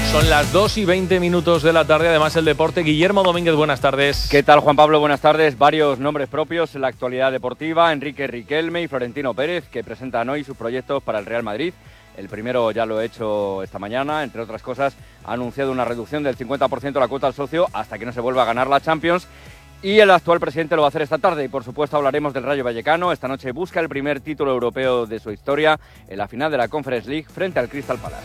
Son las 2:20 de la tarde, además el deporte. Guillermo Domínguez, buenas tardes. ¿Qué tal, Juan Pablo? Buenas tardes. Varios nombres propios en la actualidad deportiva. Enrique Riquelme y Florentino Pérez, que presentan hoy sus proyectos para el Real Madrid. El primero ya lo he hecho esta mañana, entre otras cosas, ha anunciado una reducción del 50% de la cuota al socio hasta que no se vuelva a ganar la Champions. Y el actual presidente lo va a hacer esta tarde y, por supuesto, hablaremos del Rayo Vallecano. Esta noche busca el primer título europeo de su historia en la final de la Conference League frente al Crystal Palace.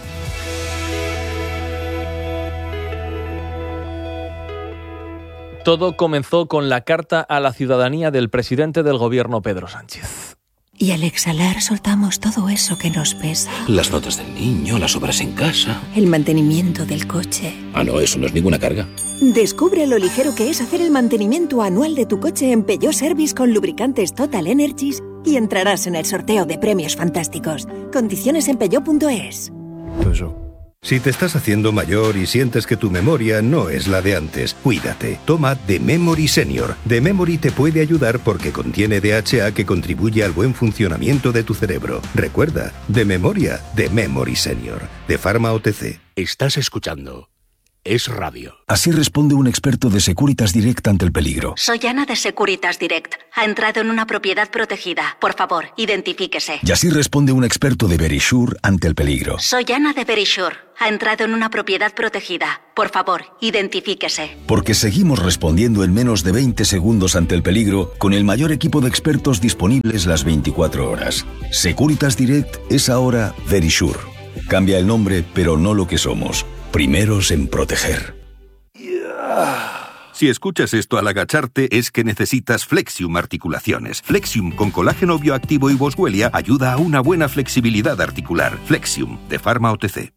Todo comenzó con la carta a la ciudadanía del presidente del gobierno, Pedro Sánchez. Y al exhalar soltamos todo eso que nos pesa. Las notas del niño, las obras en casa. El mantenimiento del coche. Ah, no, eso no es ninguna carga. Descubre lo ligero que es hacer el mantenimiento anual de tu coche en Peugeot Service con lubricantes Total Energies y entrarás en el sorteo de premios fantásticos. Condiciones en peugeot.es. Si te estás haciendo mayor y sientes que tu memoria no es la de antes, cuídate. Toma The Memory Senior. The Memory te puede ayudar porque contiene DHA que contribuye al buen funcionamiento de tu cerebro. Recuerda, de memoria, The Memory Senior. De Pharma OTC. Estás escuchando Es Radio. Así responde un experto de Securitas Direct ante el peligro. Soy Ana de Securitas Direct. Ha entrado en una propiedad protegida. Por favor, identifíquese. Y así responde un experto de Verisure ante el peligro. Soy Ana de Verisure. Ha entrado en una propiedad protegida. Por favor, identifíquese. Porque seguimos respondiendo en menos de 20 segundos ante el peligro con el mayor equipo de expertos disponibles las 24 horas. Securitas Direct es ahora Verisure. Cambia el nombre, pero no lo que somos. Primeros en proteger. Si escuchas esto al agacharte, es que necesitas Flexium Articulaciones. Flexium con colágeno bioactivo y boswellia ayuda a una buena flexibilidad articular. Flexium, de Pharma OTC.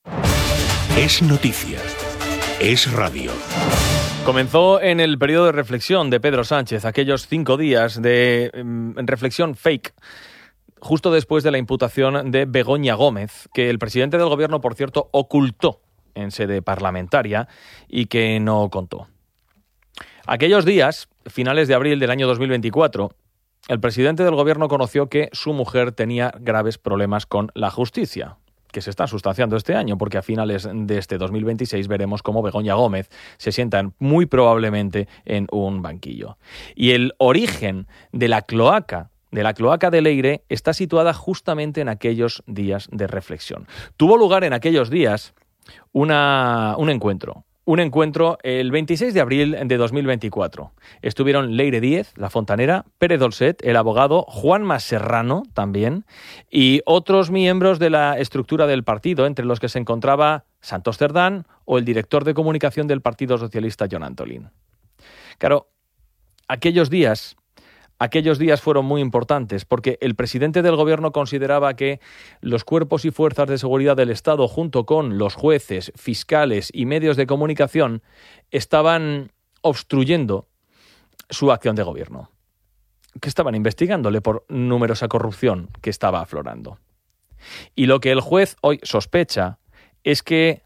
Es noticia. Es radio. Comenzó en el periodo de reflexión de Pedro Sánchez, aquellos 5 días de reflexión fake, justo después de la imputación de Begoña Gómez, que el presidente del gobierno, por cierto, ocultó en sede parlamentaria y que no contó. Aquellos días, finales de abril del año 2024, el presidente del gobierno conoció que su mujer tenía graves problemas con la justicia, que se están sustanciando este año, porque a finales de este 2026 veremos cómo Begoña Gómez se sienta muy probablemente en un banquillo. Y el origen de la cloaca de Leire está situada justamente en aquellos días de reflexión. Tuvo lugar en aquellos días un encuentro el 26 de abril de 2024. Estuvieron Leire Díez, la fontanera, Pérez Dolcet, el abogado, Juanma Serrano también, y otros miembros de la estructura del partido, entre los que se encontraba Santos Cerdán o el director de comunicación del Partido Socialista, Jon Antolín. Claro, aquellos días fueron muy importantes porque el presidente del gobierno consideraba que los cuerpos y fuerzas de seguridad del Estado, junto con los jueces, fiscales y medios de comunicación, estaban obstruyendo su acción de gobierno, que estaban investigándole por numerosa corrupción que estaba aflorando. Y lo que el juez hoy sospecha es que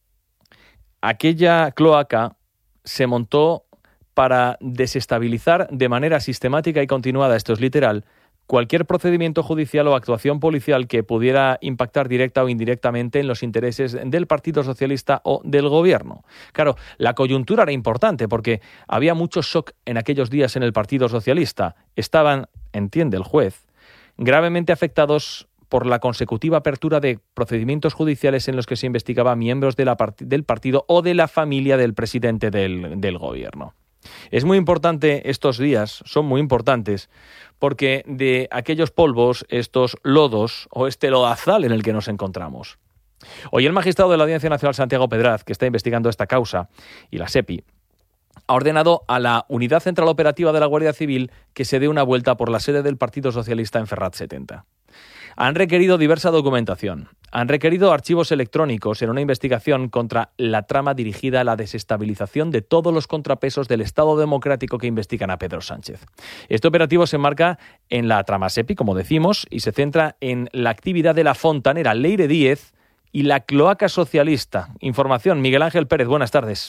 aquella cloaca se montó para desestabilizar de manera sistemática y continuada, esto es literal, cualquier procedimiento judicial o actuación policial que pudiera impactar directa o indirectamente en los intereses del Partido Socialista o del Gobierno. Claro, la coyuntura era importante porque había mucho shock en aquellos días en el Partido Socialista. Estaban, entiende el juez, gravemente afectados por la consecutiva apertura de procedimientos judiciales en los que se investigaba a miembros del partido o de la familia del presidente del Gobierno. Es muy importante estos días, son muy importantes, porque de aquellos polvos, estos lodos o este lodazal en el que nos encontramos. Hoy el magistrado de la Audiencia Nacional, Santiago Pedraz, que está investigando esta causa, y la SEPI, ha ordenado a la Unidad Central Operativa de la Guardia Civil que se dé una vuelta por la sede del Partido Socialista en Ferraz 70. Han requerido diversa documentación. Han requerido archivos electrónicos en una investigación contra la trama dirigida a la desestabilización de todos los contrapesos del Estado democrático que investigan a Pedro Sánchez. Este operativo se enmarca en la trama SEPI, como decimos, y se centra en la actividad de la fontanera Leire Díez y la cloaca socialista. Información, Miguel Ángel Pérez, buenas tardes.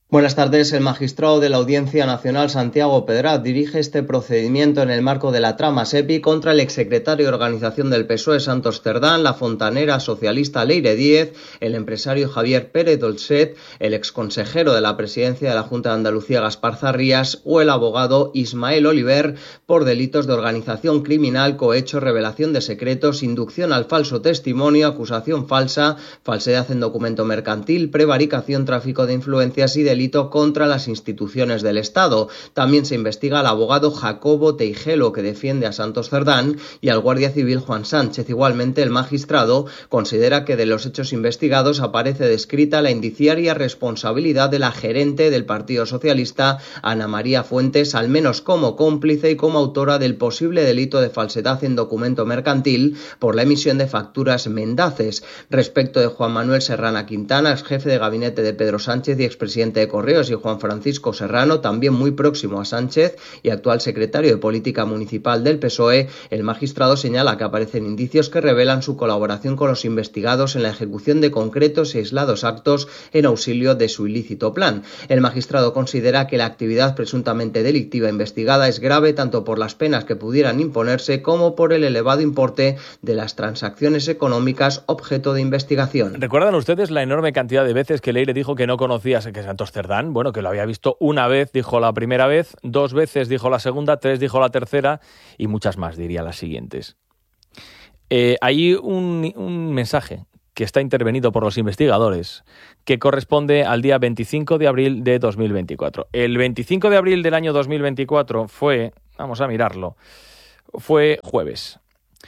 Buenas tardes. El magistrado de la Audiencia Nacional, Santiago Pedraz, dirige este procedimiento en el marco de la trama SEPI contra el exsecretario de Organización del PSOE, Santos Cerdán, la fontanera socialista Leire Díez, el empresario Javier Pérez Dolcet, el exconsejero de la presidencia de la Junta de Andalucía, Gaspar Zarrías, o el abogado Ismael Oliver, por delitos de organización criminal, cohecho, revelación de secretos, inducción al falso testimonio, acusación falsa, falsedad en documento mercantil, prevaricación, tráfico de influencias y delito contra las instituciones del Estado. También se investiga al abogado Jacobo Teijelo, que defiende a Santos Cerdán, y al guardia civil Juan Sánchez. Igualmente, el magistrado considera que de los hechos investigados aparece descrita la indiciaria responsabilidad de la gerente del Partido Socialista, Ana María Fuentes, al menos como cómplice y como autora del posible delito de falsedad en documento mercantil por la emisión de facturas mendaces. Respecto de Juan Manuel Serrana Quintana, ex jefe de gabinete de Pedro Sánchez y expresidente de Correos, y Juan Francisco Serrano, también muy próximo a Sánchez y actual secretario de Política Municipal del PSOE, el magistrado señala que aparecen indicios que revelan su colaboración con los investigados en la ejecución de concretos y aislados actos en auxilio de su ilícito plan. El magistrado considera que la actividad presuntamente delictiva investigada es grave tanto por las penas que pudieran imponerse como por el elevado importe de las transacciones económicas objeto de investigación. ¿Recuerdan ustedes la enorme cantidad de veces que Leire dijo que no conocía a Santos Cerdán? Bueno, que lo había visto una vez, dijo la primera vez, 2 veces dijo la segunda, 3 dijo la tercera y muchas más, diría las siguientes. Hay un mensaje que está intervenido por los investigadores que corresponde al día 25 de abril de 2024. El 25 de abril del año 2024 fue, vamos a mirarlo, fue jueves.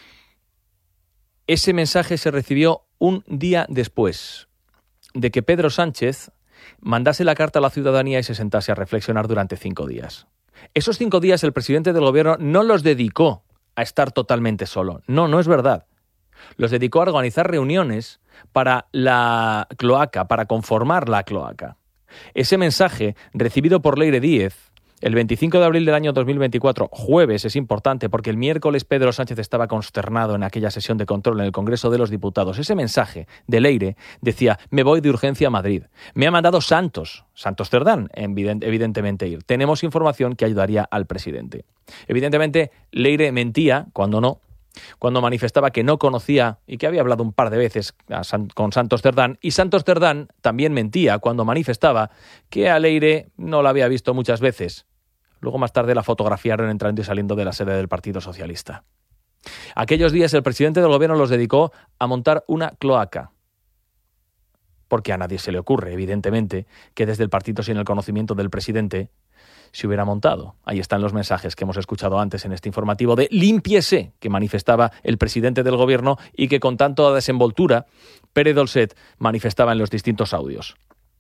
Ese mensaje se recibió un día después de que Pedro Sánchez mandase la carta a la ciudadanía y se sentase a reflexionar durante 5 días. Esos 5 días el presidente del gobierno no los dedicó a estar totalmente solo. No es verdad. Los dedicó a organizar reuniones para la cloaca, para conformar la cloaca. Ese mensaje, recibido por Leire Díez, el 25 de abril del año 2024, jueves, es importante porque el miércoles Pedro Sánchez estaba consternado en aquella sesión de control en el Congreso de los Diputados. Ese mensaje de Leire decía: me voy de urgencia a Madrid. Me ha mandado Santos Cerdán, evidentemente ir. Tenemos información que ayudaría al presidente. Evidentemente, Leire mentía cuando manifestaba que no conocía y que había hablado un par de veces con Santos Cerdán, y Santos Cerdán también mentía cuando manifestaba que a Leire no la había visto muchas veces. Luego más tarde la fotografiaron entrando y saliendo de la sede del Partido Socialista. Aquellos días el presidente del gobierno los dedicó a montar una cloaca, porque a nadie se le ocurre, evidentemente, que desde el partido sin el conocimiento del presidente se hubiera montado. Ahí están los mensajes que hemos escuchado antes en este informativo de límpiese, que manifestaba el presidente del gobierno y que con tanta desenvoltura Pérez Dolcet manifestaba en los distintos audios.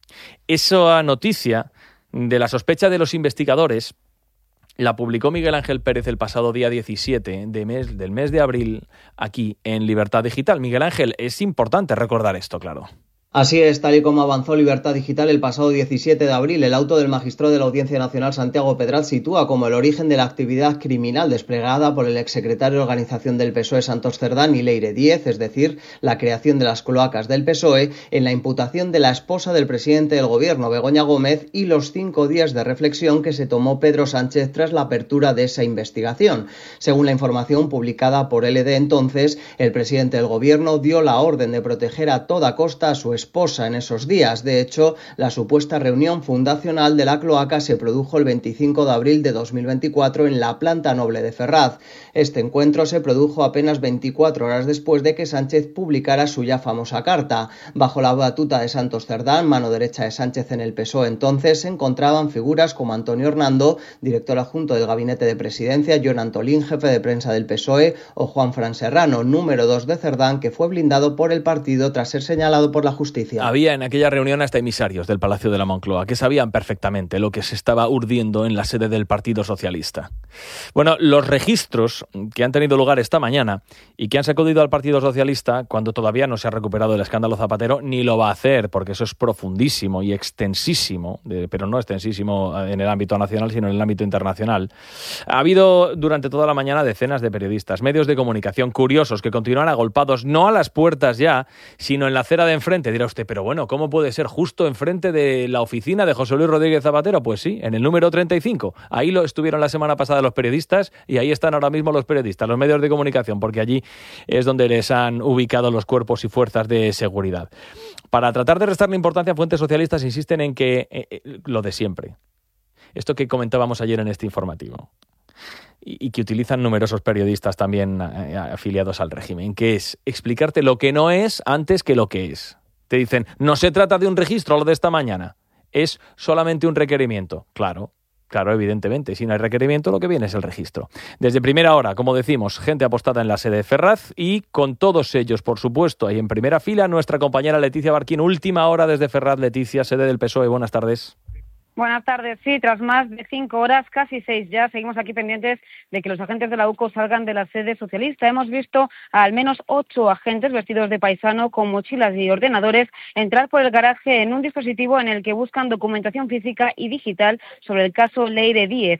Esa noticia de la sospecha de los investigadores la publicó Miguel Ángel Pérez el pasado día 17 del mes de abril aquí en Libertad Digital. Miguel Ángel, es importante recordar esto, claro. Así es, tal y como avanzó Libertad Digital el pasado 17 de abril, el auto del magistrado de la Audiencia Nacional, Santiago Pedraz, sitúa como el origen de la actividad criminal desplegada por el exsecretario de Organización del PSOE, Santos Cerdán, y Leire Díez, es decir, la creación de las cloacas del PSOE, en la imputación de la esposa del presidente del gobierno, Begoña Gómez, y los 5 días de reflexión que se tomó Pedro Sánchez tras la apertura de esa investigación. Según la información publicada por LD entonces, el presidente del gobierno dio la orden de proteger a toda costa a su esposa en esos días. De hecho, la supuesta reunión fundacional de la cloaca se produjo el 25 de abril de 2024 en la planta noble de Ferraz. Este encuentro se produjo apenas 24 horas después de que Sánchez publicara su ya famosa carta. Bajo la batuta de Santos Cerdán, mano derecha de Sánchez en el PSOE entonces, se encontraban figuras como Antonio Hernando, director adjunto del Gabinete de Presidencia, Jon Antolín, jefe de prensa del PSOE, o Juan Fran Serrano, número 2 de Cerdán, que fue blindado por el partido tras ser señalado por la justicia. Había en aquella reunión hasta emisarios del Palacio de la Moncloa que sabían perfectamente lo que se estaba urdiendo en la sede del Partido Socialista. Bueno, los registros que han tenido lugar esta mañana y que han sacudido al Partido Socialista, cuando todavía no se ha recuperado el escándalo Zapatero, ni lo va a hacer, porque eso es profundísimo y extensísimo, pero no extensísimo en el ámbito nacional, sino en el ámbito internacional. Ha habido durante toda la mañana decenas de periodistas, medios de comunicación curiosos que continúan agolpados, no a las puertas ya, sino en la acera de enfrente, dirá usted, pero bueno, ¿cómo puede ser justo enfrente de la oficina de José Luis Rodríguez Zapatero? Pues sí, en el número 35. Ahí lo estuvieron la semana pasada los periodistas y ahí están ahora mismo los periodistas, los medios de comunicación, porque allí es donde les han ubicado los cuerpos y fuerzas de seguridad. Para tratar de restarle importancia, fuentes socialistas insisten en que lo de siempre. Esto que comentábamos ayer en este informativo. Y que utilizan numerosos periodistas también afiliados al régimen, que es explicarte lo que no es antes que lo que es. Te dicen, no se trata de un registro lo de esta mañana, es solamente un requerimiento. Claro, evidentemente, si no hay requerimiento, lo que viene es el registro. Desde primera hora, como decimos, gente apostada en la sede de Ferraz y con todos ellos, por supuesto, ahí en primera fila, nuestra compañera Leticia Barquín. Última hora desde Ferraz. Leticia, sede del PSOE. Buenas tardes. Buenas tardes. Sí, tras más de 5 horas, casi 6 ya, seguimos aquí pendientes de que los agentes de la UCO salgan de la sede socialista. Hemos visto a al menos 8 agentes vestidos de paisano con mochilas y ordenadores entrar por el garaje en un dispositivo en el que buscan documentación física y digital sobre el caso Leire Díez.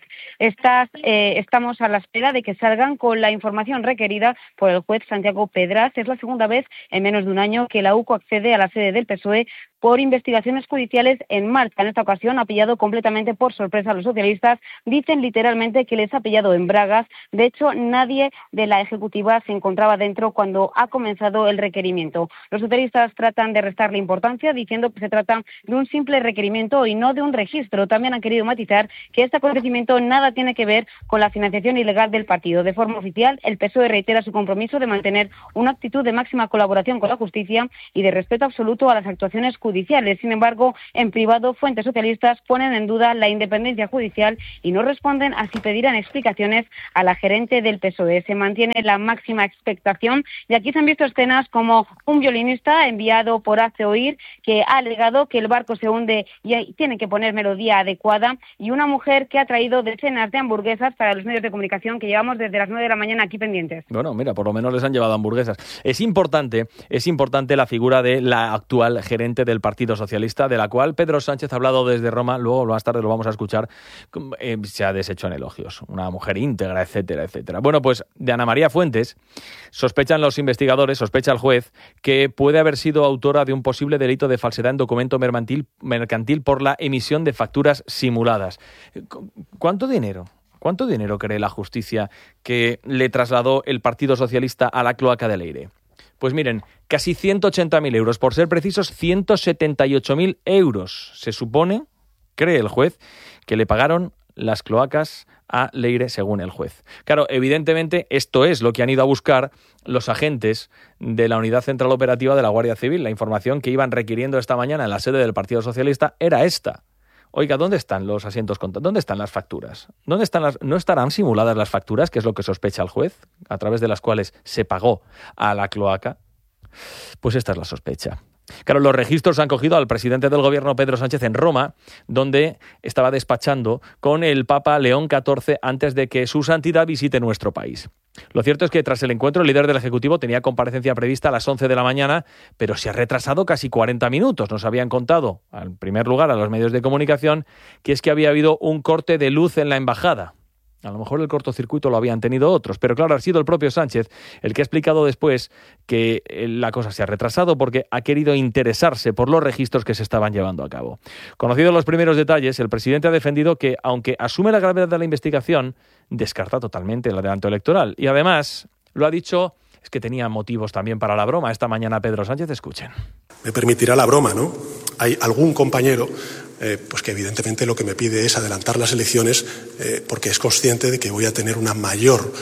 Estamos a la espera de que salgan con la información requerida por el juez Santiago Pedraz. Es la segunda vez en menos de un año que la UCO accede a la sede del PSOE por investigaciones judiciales en marcha. En esta ocasión ha pillado completamente por sorpresa a los socialistas. Dicen literalmente que les ha pillado en bragas. De hecho, nadie de la ejecutiva se encontraba dentro cuando ha comenzado el requerimiento. Los socialistas tratan de restarle importancia diciendo que se trata de un simple requerimiento y no de un registro. También han querido matizar que este acontecimiento nada tiene que ver con la financiación ilegal del partido. De forma oficial, el PSOE reitera su compromiso de mantener una actitud de máxima colaboración con la justicia y de respeto absoluto a las actuaciones judiciales. Sin embargo, en privado, fuentes socialistas ponen en duda la independencia judicial y no responden a si pedirán explicaciones a la gerente del PSOE. Se mantiene la máxima expectación y aquí se han visto escenas como un violinista enviado por Hazte Oír que ha alegado que el barco se hunde y tiene que poner melodía adecuada, y una mujer que ha traído decenas de hamburguesas para los medios de comunicación que llevamos desde las 9 de la mañana aquí pendientes. Bueno, mira, por lo menos les han llevado hamburguesas. Es importante la figura de la actual gerente del Partido Socialista, de la cual Pedro Sánchez ha hablado desde Roma, luego más tarde lo vamos a escuchar, se ha deshecho en elogios. Una mujer íntegra, etcétera, etcétera. Bueno, pues de Ana María Fuentes sospechan los investigadores, sospecha el juez, que puede haber sido autora de un posible delito de falsedad en documento mercantil por la emisión de facturas simuladas. ¿Cuánto dinero cree la justicia que le trasladó el Partido Socialista a la cloaca de Leire? Pues miren, casi 180.000 euros, por ser precisos 178.000 euros. Se supone, cree el juez, que le pagaron las cloacas a Leire, según el juez. Claro, evidentemente esto es lo que han ido a buscar los agentes de la Unidad Central Operativa de la Guardia Civil. La información que iban requiriendo esta mañana en la sede del Partido Socialista era esta. Oiga, ¿dónde están los asientos contados? ¿Dónde están las facturas? ¿No estarán simuladas las facturas, que es lo que sospecha el juez, a través de las cuales se pagó a la cloaca? Pues esta es la sospecha. Claro, los registros han cogido al presidente del gobierno, Pedro Sánchez, en Roma, donde estaba despachando con el Papa León XIV antes de que su santidad visite nuestro país. Lo cierto es que tras el encuentro, el líder del Ejecutivo tenía comparecencia prevista a las 11 de la mañana, pero se ha retrasado casi 40 minutos. Nos habían contado, en primer lugar, a los medios de comunicación, que es que había habido un corte de luz en la embajada. A lo mejor el cortocircuito lo habían tenido otros, pero claro, ha sido el propio Sánchez el que ha explicado después que la cosa se ha retrasado porque ha querido interesarse por los registros que se estaban llevando a cabo. Conocidos los primeros detalles, el presidente ha defendido que, aunque asume la gravedad de la investigación, descarta totalmente el adelanto electoral. Y además, lo ha dicho, es que tenía motivos también para la broma. Esta mañana Pedro Sánchez, escuchen. Me permitirá la broma, ¿no? Hay algún compañero pues que evidentemente lo que me pide es adelantar las elecciones porque es consciente de que voy a tener una mayor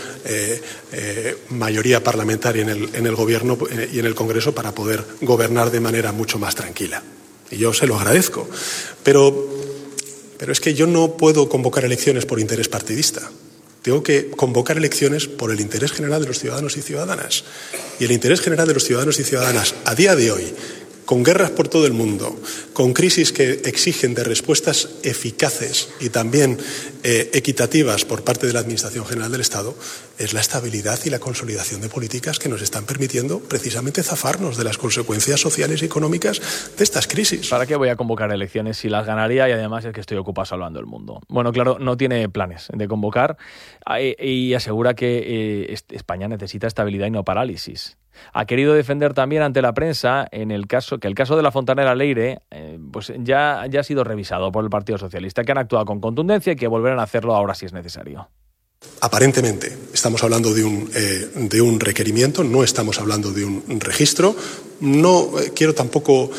mayoría parlamentaria en el Gobierno y en el Congreso para poder gobernar de manera mucho más tranquila. Y yo se lo agradezco. Pero es que yo no puedo convocar elecciones por interés partidista. Tengo que convocar elecciones por el interés general de los ciudadanos y ciudadanas. Y el interés general de los ciudadanos y ciudadanas a día de hoy, con guerras por todo el mundo, con crisis que exigen de respuestas eficaces y también equitativas por parte de la Administración General del Estado, es la estabilidad y la consolidación de políticas que nos están permitiendo precisamente zafarnos de las consecuencias sociales y económicas de estas crisis. ¿Para qué voy a convocar elecciones si las ganaría y además es que estoy ocupado salvando el mundo? Bueno, claro, no tiene planes de convocar y asegura que España necesita estabilidad y no parálisis. Ha querido defender también ante la prensa el caso de la Fontanera Leire pues ya ha sido revisado por el Partido Socialista, que han actuado con contundencia y que volverán a hacerlo ahora si es necesario. Aparentemente estamos hablando de un requerimiento, no estamos hablando de un registro. No quiero tampoco,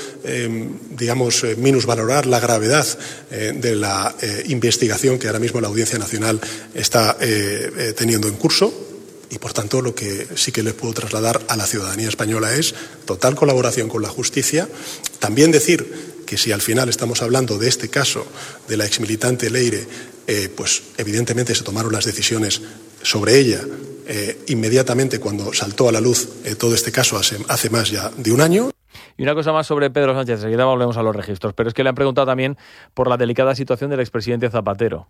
minusvalorar la gravedad de la investigación que ahora mismo la Audiencia Nacional está teniendo en curso. Y, por tanto, lo que sí que les puedo trasladar a la ciudadanía española es total colaboración con la justicia. También decir que si al final estamos hablando de este caso de la exmilitante Leire, pues evidentemente se tomaron las decisiones sobre ella inmediatamente cuando saltó a la luz todo este caso hace más ya de un año. Y una cosa más sobre Pedro Sánchez, enseguida volvemos a los registros, pero es que le han preguntado también por la delicada situación del expresidente Zapatero.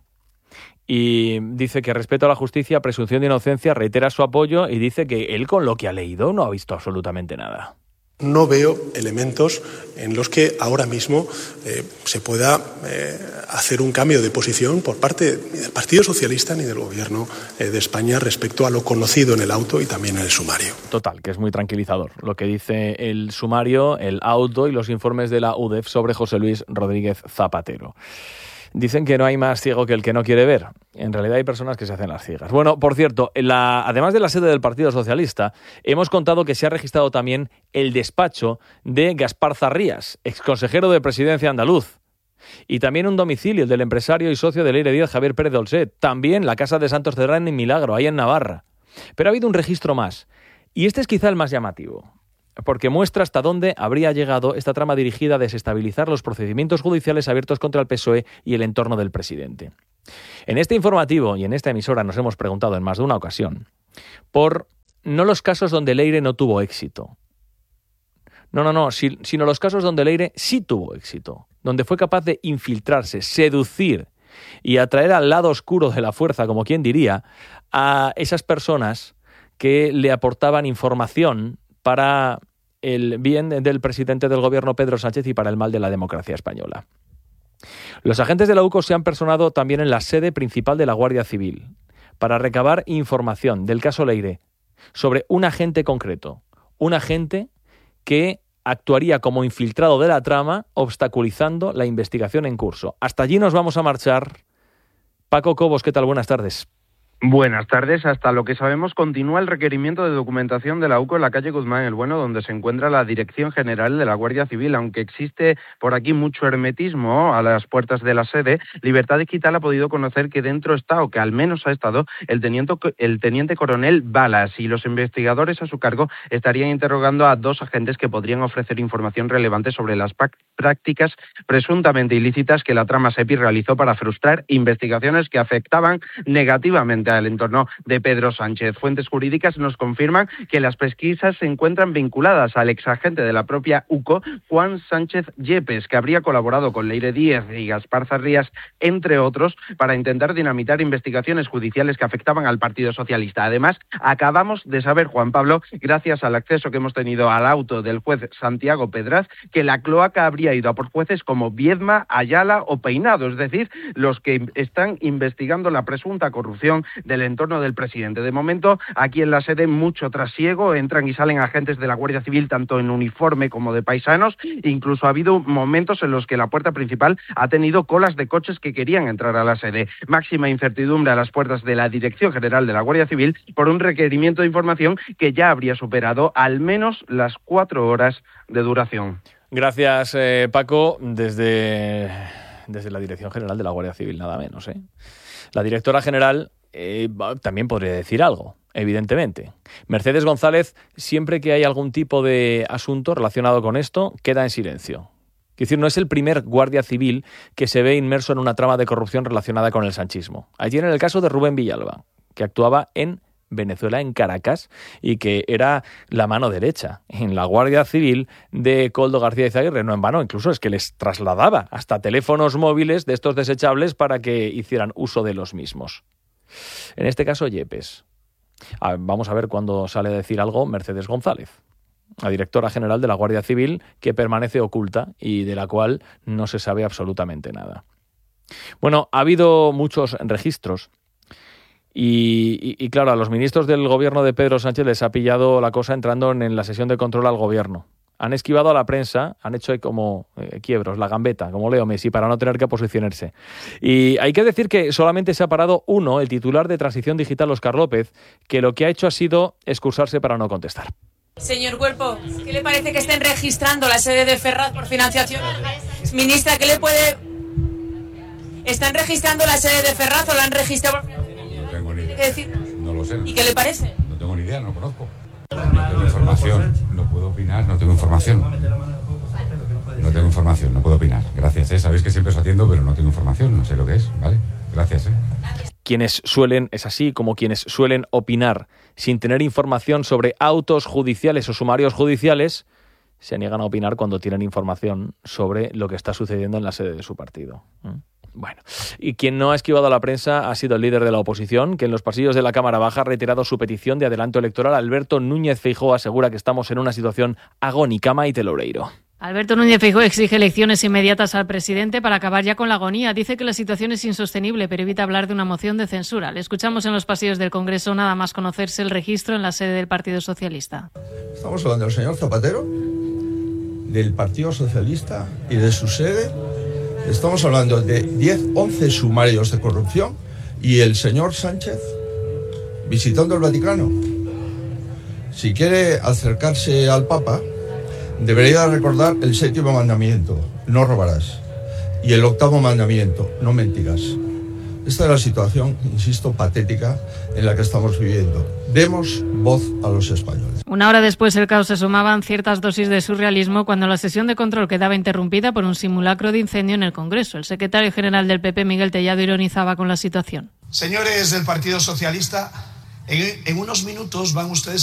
Y dice que respeto a la justicia, presunción de inocencia, reitera su apoyo y dice que él con lo que ha leído no ha visto absolutamente nada. No veo elementos en los que ahora mismo se pueda hacer un cambio de posición por parte ni del Partido Socialista ni del Gobierno de España respecto a lo conocido en el auto y también en el sumario. Total, que es muy tranquilizador lo que dice el sumario, el auto y los informes de la UDEF sobre José Luis Rodríguez Zapatero. Dicen que no hay más ciego que el que no quiere ver. En realidad hay personas que se hacen las ciegas. Bueno, por cierto, además de la sede del Partido Socialista, hemos contado que se ha registrado también el despacho de Gaspar Zarrías, exconsejero de Presidencia andaluz. Y también un domicilio, el del empresario y socio de Leire Díaz, Javier Pérez Dolcet. También la casa de Santos Cerdán en Milagro, ahí en Navarra. Pero ha habido un registro más. Y este es quizá el más llamativo, porque muestra hasta dónde habría llegado esta trama dirigida a desestabilizar los procedimientos judiciales abiertos contra el PSOE y el entorno del presidente. En este informativo y en esta emisora nos hemos preguntado en más de una ocasión por no los casos donde Leire no tuvo éxito. Sino los casos donde Leire sí tuvo éxito, donde fue capaz de infiltrarse, seducir y atraer al lado oscuro de la fuerza, como quien diría, a esas personas que le aportaban información para el bien del presidente del gobierno Pedro Sánchez y para el mal de la democracia española. Los agentes de la UCO se han personado también en la sede principal de la Guardia Civil para recabar información del caso Leire sobre un agente concreto, un agente que actuaría como infiltrado de la trama, obstaculizando la investigación en curso. Hasta allí nos vamos a marchar. Paco Cobos, ¿qué tal? Buenas tardes. Buenas tardes. Hasta lo que sabemos, continúa el requerimiento de documentación de la UCO en la calle Guzmán el Bueno, donde se encuentra la Dirección General de la Guardia Civil. Aunque existe por aquí mucho hermetismo a las puertas de la sede, Libertad Digital ha podido conocer que dentro está, o que al menos ha estado, el teniente coronel Balas, y los investigadores a su cargo estarían interrogando a 2 agentes que podrían ofrecer información relevante sobre las prácticas presuntamente ilícitas que la trama SEPI realizó para frustrar investigaciones que afectaban negativamente al entorno de Pedro Sánchez. Fuentes jurídicas nos confirman que las pesquisas se encuentran vinculadas al exagente de la propia UCO, Juan Sánchez Yepes, que habría colaborado con Leire Díaz y Gaspar Zarrías, entre otros, para intentar dinamitar investigaciones judiciales que afectaban al Partido Socialista. Además, acabamos de saber, Juan Pablo, gracias al acceso que hemos tenido al auto del juez Santiago Pedraz, que la cloaca habría ido a por jueces como Viedma, Ayala o Peinado, es decir, los que están investigando la presunta corrupción del entorno del presidente. De momento, aquí en la sede, mucho trasiego, entran y salen agentes de la Guardia Civil, tanto en uniforme como de paisanos. Incluso ha habido momentos en los que la puerta principal ha tenido colas de coches que querían entrar a la sede. Máxima incertidumbre a las puertas de la Dirección General de la Guardia Civil por un requerimiento de información que ya habría superado al menos las 4 horas de duración. Gracias, Paco, desde la Dirección General de la Guardia Civil, nada menos, ¿eh? La directora general también podría decir algo, evidentemente. Mercedes González, siempre que hay algún tipo de asunto relacionado con esto, queda en silencio. Es decir, no es el primer guardia civil que se ve inmerso en una trama de corrupción relacionada con el sanchismo. Ayer en el caso de Rubén Villalba, que actuaba en Venezuela, en Caracas, y que era la mano derecha en la Guardia Civil de Koldo García Izaguirre. No en vano, incluso es que les trasladaba hasta teléfonos móviles de estos desechables para que hicieran uso de los mismos. En este caso, Yepes. Vamos a ver cuándo sale a decir algo Mercedes González, la directora general de la Guardia Civil, que permanece oculta y de la cual no se sabe absolutamente nada. Bueno, ha habido muchos registros Y claro, a los ministros del gobierno de Pedro Sánchez les ha pillado la cosa entrando en la sesión de control al gobierno. Han esquivado a la prensa, han hecho como quiebros, la gambeta, como Leo Messi, para no tener que posicionarse. Y hay que decir que solamente se ha parado uno, el titular de Transición Digital, Óscar López, que lo que ha hecho ha sido excusarse para no contestar. Señor Cuerpo, ¿qué le parece que estén registrando la sede de Ferraz por financiación? Ministra, ¿qué le puede...? ¿Están registrando la sede de Ferraz o la han registrado por financiación? No tengo ni idea. ¿Qué decir? No lo sé. ¿Y qué le parece? No tengo ni idea, no conozco. No tengo información, no puedo opinar, no tengo información. No tengo información, no puedo opinar. Gracias, sabéis que siempre os atiendo, pero no tengo información, no sé lo que es, ¿vale? Gracias, Quienes suelen, es así, como quienes suelen opinar sin tener información sobre autos judiciales o sumarios judiciales, se niegan a opinar cuando tienen información sobre lo que está sucediendo en la sede de su partido. Bueno, y quien no ha esquivado a la prensa ha sido el líder de la oposición, que en los pasillos de la Cámara Baja ha retirado su petición de adelanto electoral. Alberto Núñez Feijóo asegura que estamos en una situación agónica. Maite Loureiro. Alberto Núñez Feijóo exige elecciones inmediatas al presidente para acabar ya con la agonía. Dice que la situación es insostenible, pero evita hablar de una moción de censura. Le escuchamos en los pasillos del Congreso nada más conocerse el registro en la sede del Partido Socialista. Estamos hablando del señor Zapatero, del Partido Socialista y de su sede. Estamos hablando de 11 sumarios de corrupción y el señor Sánchez visitando el Vaticano. Si quiere acercarse al Papa, debería recordar el 7º mandamiento, no robarás, y el 8º mandamiento, no mentirás. Esta es la situación, insisto, patética en la que estamos viviendo. Demos voz a los españoles. Una hora después el caos se sumaban ciertas dosis de surrealismo cuando la sesión de control quedaba interrumpida por un simulacro de incendio en el Congreso. El secretario general del PP, Miguel Tellado, ironizaba con la situación. Señores del Partido Socialista, en unos minutos van ustedes